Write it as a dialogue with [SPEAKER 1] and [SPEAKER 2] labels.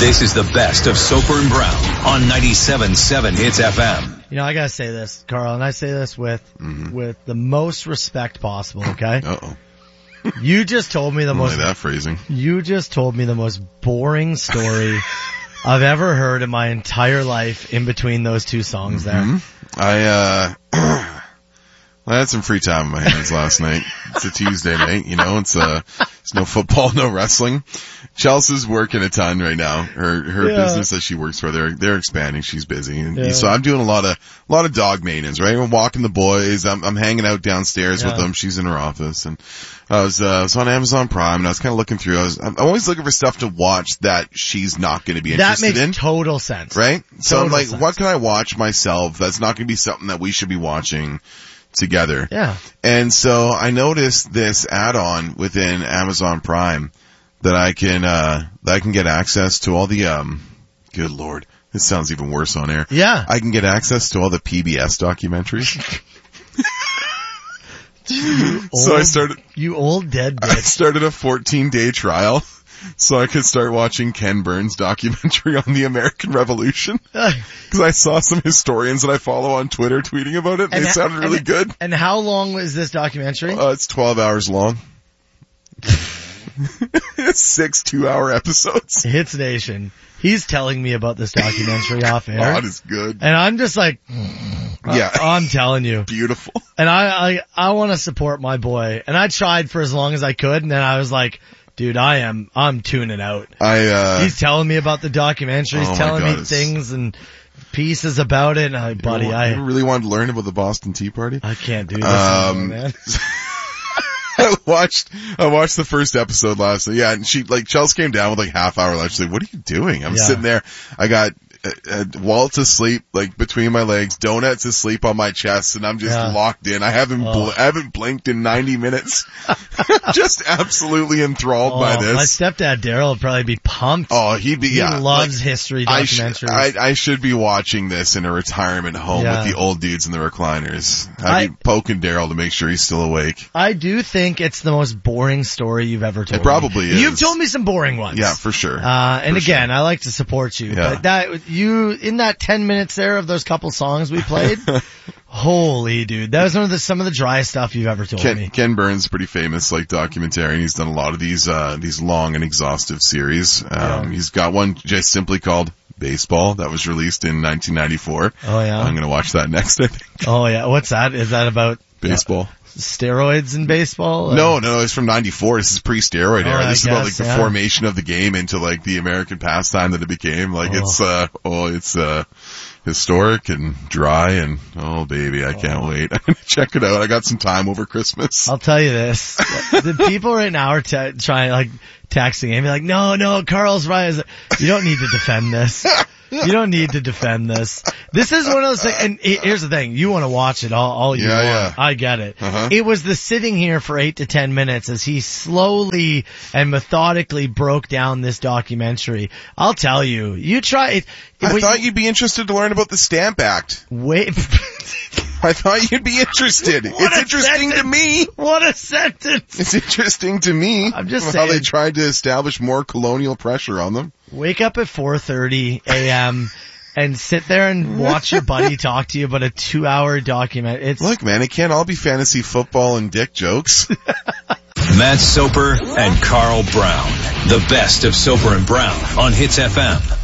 [SPEAKER 1] This is the best of Soper and Brown on 97.7 Hits FM.
[SPEAKER 2] You know, I gotta say this, Carl, and I say this with the most respect possible, okay?
[SPEAKER 3] Uh-oh.
[SPEAKER 2] You just told me the most...
[SPEAKER 3] that phrasing.
[SPEAKER 2] You just told me the most boring story I've ever heard in my entire life in between those two songs there.
[SPEAKER 3] I had some free time on my hands last night. It's a Tuesday night, you know, it's no football, no wrestling. Chelsea's working a ton right now. Her business that she works for, they're expanding. She's busy. And so I'm doing a lot of dog maintenance, right? I'm walking the boys. I'm hanging out downstairs with them. She's in her office, and I was on Amazon Prime, and I was kind of looking through. I'm always looking for stuff to watch that she's not going to be interested in.
[SPEAKER 2] That makes total sense.
[SPEAKER 3] Right? So
[SPEAKER 2] Total
[SPEAKER 3] I'm like,
[SPEAKER 2] sense.
[SPEAKER 3] what can I watch myself that's not going to be something that we should be watching together?
[SPEAKER 2] Yeah.
[SPEAKER 3] And so I noticed this add-on within Amazon Prime that I can get access to all the, good Lord, this sounds even worse on air.
[SPEAKER 2] Yeah.
[SPEAKER 3] I can get access to all the PBS documentaries.
[SPEAKER 2] You old dead bitch.
[SPEAKER 3] I started a 14-day trial so I could start watching Ken Burns' documentary on the American Revolution. Because I saw some historians that I follow on Twitter tweeting about it, and they sounded really good.
[SPEAKER 2] And how long was this documentary?
[SPEAKER 3] It's 12 hours long. 6 2-hour episodes.
[SPEAKER 2] Hits Nation. He's telling me about this documentary off air.
[SPEAKER 3] God is good.
[SPEAKER 2] And I'm just like,
[SPEAKER 3] yeah,
[SPEAKER 2] I'm telling you.
[SPEAKER 3] Beautiful.
[SPEAKER 2] And I want to support my boy. And I tried for as long as I could, and then I was like, dude, I'm tuning out. He's telling me about the documentary. He's telling me things and pieces about it. And buddy,
[SPEAKER 3] I really wanted to learn about the Boston Tea Party.
[SPEAKER 2] I can't do this anymore, man.
[SPEAKER 3] I watched the first episode last night. Yeah, and Chelsea came down with like half hour left. She's like, what are you doing? I'm sitting there. I got Walt asleep, like between my legs, donuts asleep on my chest, and I'm just locked in. I haven't blinked in 90 minutes. Just absolutely enthralled by this.
[SPEAKER 2] My stepdad Daryl would probably be pumped.
[SPEAKER 3] Oh, he'd be,
[SPEAKER 2] He loves history documentaries.
[SPEAKER 3] I should be watching this in a retirement home with the old dudes in the recliners. I'd be poking Daryl to make sure he's still awake.
[SPEAKER 2] I do think it's the most boring story you've ever told me.
[SPEAKER 3] It probably is.
[SPEAKER 2] You've told me some boring ones.
[SPEAKER 3] Yeah, for sure.
[SPEAKER 2] And again, I like to support you.
[SPEAKER 3] Yeah.
[SPEAKER 2] But in that 10 minutes there of those couple songs we played, holy dude, that was some of the driest stuff you've ever told me.
[SPEAKER 3] Ken Burns is pretty famous, documentarian. He's done a lot of these long and exhaustive series. He's got one just simply called Baseball that was released in 1994.
[SPEAKER 2] Oh yeah.
[SPEAKER 3] I'm gonna watch that next, I think.
[SPEAKER 2] Oh yeah. What's that? Is that about
[SPEAKER 3] baseball?
[SPEAKER 2] Steroids in baseball?
[SPEAKER 3] No, it's from 94. This is pre-steroid era. This is about the
[SPEAKER 2] yeah.
[SPEAKER 3] formation of the game into the American pastime that it became. It's historic and dry and oh baby, I can't wait. I'm gonna check it out. I got some time over Christmas.
[SPEAKER 2] I'll tell you this. The people right now are trying texting me like, no, Carl's right. You don't need to defend this. You don't need to defend this. This is one of those things, and here's the thing, you want to watch it all you want.
[SPEAKER 3] Yeah.
[SPEAKER 2] I get it.
[SPEAKER 3] Uh-huh.
[SPEAKER 2] It was the sitting here for 8 to 10 minutes as he slowly and methodically broke down this documentary. I'll tell you, you try it.
[SPEAKER 3] I thought you'd be interested to learn about the Stamp Act.
[SPEAKER 2] Wait.
[SPEAKER 3] I thought you'd be interested. It's interesting to me.
[SPEAKER 2] What a sentence.
[SPEAKER 3] It's interesting to me.
[SPEAKER 2] I'm just
[SPEAKER 3] how
[SPEAKER 2] saying.
[SPEAKER 3] they tried to establish more colonial pressure on them.
[SPEAKER 2] Wake up at 4:30 a.m. and sit there and watch your buddy talk to you about a 2-hour document.
[SPEAKER 3] Look, man, it can't all be fantasy football and dick jokes.
[SPEAKER 1] Matt Soper and Carl Brown. The best of Soper and Brown on Hits FM.